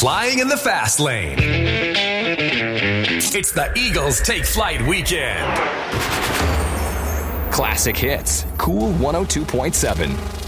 flying in the fast lane. It's the Eagles Take Flight Weekend. Classic hits. Cool 102.7.